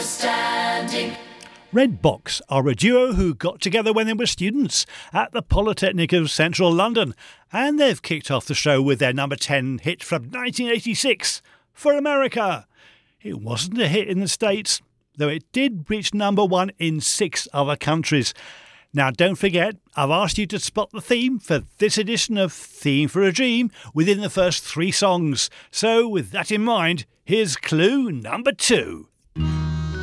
understanding. Red Box are a duo who got together when they were students at the Polytechnic of Central London, and they've kicked off the show with their number 10 hit from 1986, For America. It wasn't a hit in the States, though it did reach number 1 in 6 other countries. Now, don't forget, I've asked you to spot the theme for this edition of Theme for a Dream within the first 3 songs. So, with that in mind, here's clue number 2.